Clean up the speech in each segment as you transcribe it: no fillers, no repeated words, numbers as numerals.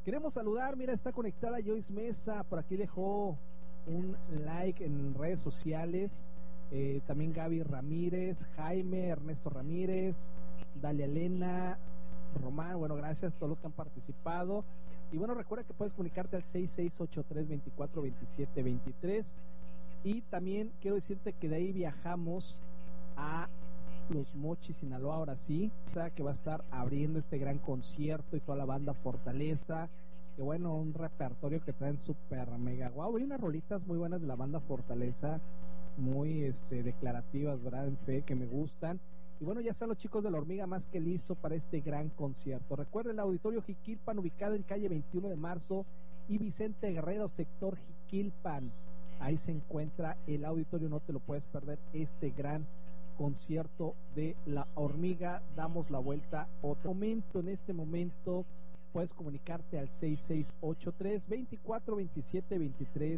Queremos saludar, mira, está conectada Joyce Mesa, por aquí dejó un like en redes sociales. También Gaby Ramírez, Jaime, Ernesto Ramírez, Dalia Elena, Román, bueno, gracias a todos los que han participado. Y bueno, recuerda que puedes comunicarte al 6683-2427-23. Y también quiero decirte que de ahí viajamos a Los Mochis, Sinaloa, ahora sí, que va a estar abriendo este gran concierto y toda la banda Fortaleza. Que bueno, un repertorio que traen súper mega guau. Hay unas rolitas muy buenas de la banda Fortaleza, muy declarativas, ¿verdad? En fe, que me gustan. Y bueno, ya están los chicos de La Hormiga más que listos para este gran concierto. Recuerden, el Auditorio Jiquilpan, ubicado en calle 21 de marzo y Vicente Guerrero, sector Jiquilpan. Ahí se encuentra el auditorio, no te lo puedes perder, este gran concierto de La Hormiga. Damos la vuelta otro momento. En este momento puedes comunicarte al 6683-2427-23,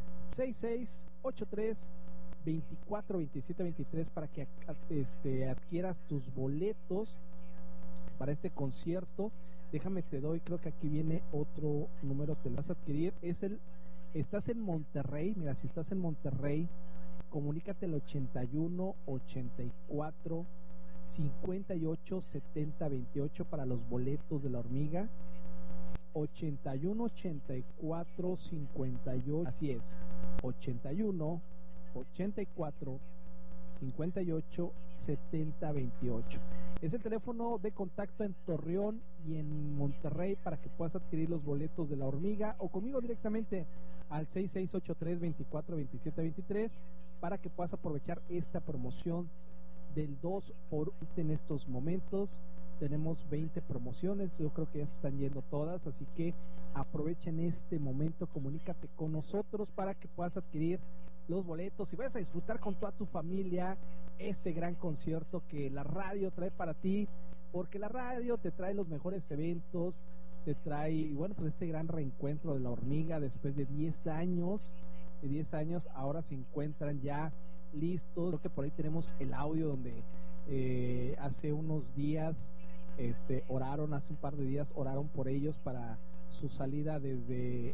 6683-2427-23 para que adquieras tus boletos para este concierto. Déjame, te doy, creo que aquí viene otro número, te lo vas a adquirir. Estás en Monterrey, mira, si estás en Monterrey, comunícate al 81 84 58 70 28 para los boletos de La Hormiga. 81 84 58, así es, 81 84 58 70 28. Es el teléfono de contacto en Torreón y en Monterrey para que puedas adquirir los boletos de La Hormiga, o conmigo directamente al 6683-2427-23 para que puedas aprovechar esta promoción del 2 por 1 en estos momentos. Tenemos 20 promociones, yo creo que ya se están yendo todas, así que aprovechen este momento, comunícate con nosotros para que puedas adquirir los boletos y vayas a disfrutar con toda tu familia este gran concierto que la radio trae para ti, porque la radio te trae los mejores eventos, te trae, bueno, pues este gran reencuentro de La Hormiga después de 10 años, ahora se encuentran ya listos. Creo que por ahí tenemos el audio donde hace unos días oraron, hace un par de días oraron por ellos para su salida desde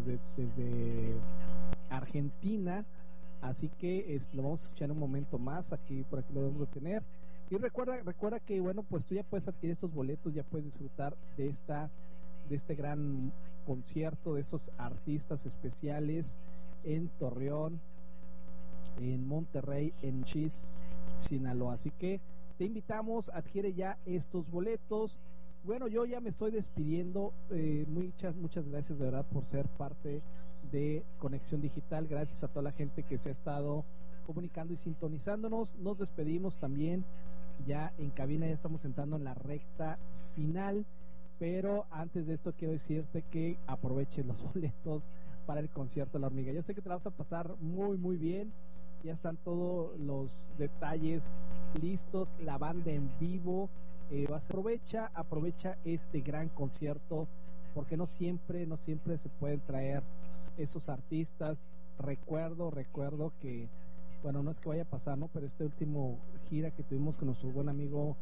Argentina, así que lo vamos a escuchar en un momento más. Por aquí lo vamos a tener. Y recuerda que bueno, pues tú ya puedes adquirir estos boletos, ya puedes disfrutar de este gran concierto, de estos artistas especiales en Torreón, en Monterrey, en Chis, Sinaloa. Así que te invitamos, adquiere ya estos boletos. Bueno, yo ya me estoy despidiendo. Muchas gracias de verdad por ser parte de Conexión Digital. Gracias a toda la gente que se ha estado comunicando y sintonizándonos. Nos despedimos también ya en cabina, ya estamos entrando en la recta final, pero antes de esto quiero decirte que aprovechen los boletos para el concierto de La Hormiga. Yo sé que te la vas a pasar muy muy bien, ya están todos los detalles listos, la banda en vivo, aprovecha este gran concierto, porque no siempre se pueden traer esos artistas. Recuerdo que, bueno, no es que vaya a pasar, ¿no? Pero este último gira que tuvimos con nuestro buen amigo,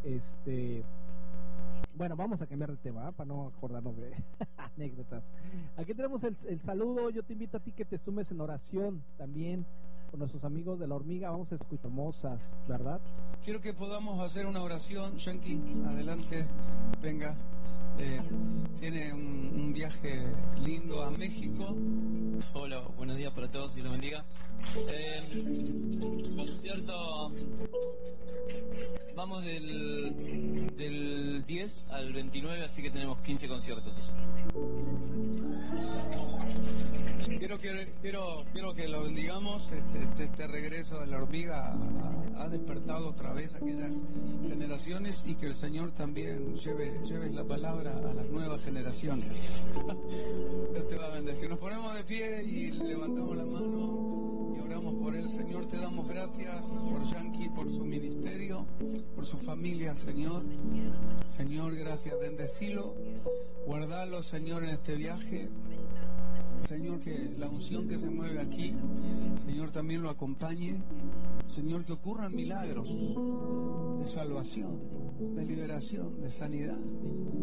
bueno, vamos a cambiar de tema, para no acordarnos de anécdotas. Aquí tenemos el saludo. Yo te invito a ti que te sumes en oración también con nuestros amigos de La Hormiga. Vamos a escuchar hermosas, ¿verdad? Quiero que podamos hacer una oración. Yankee, adelante, venga. Tiene un viaje lindo a México. Hola, buenos días para todos, Dios los bendiga. Concierto, vamos del 10 al 29, así que tenemos 15 conciertos allá. Quiero que lo bendigamos. Este regreso de La Hormiga ha despertado otra vez aquellas generaciones, y que el Señor también lleve la palabra a las nuevas generaciones. Dios te va a bendecir. Nos ponemos de pie y levantamos la mano y oramos por él. Señor, te damos gracias por Yankee, por su ministerio, por su familia, Señor. Señor, gracias, bendecilo, guardalo, Señor, en este viaje. Señor, que la unción que se mueve aquí, Señor, también lo acompañe. Señor, que ocurran milagros de salvación, de liberación, de sanidad.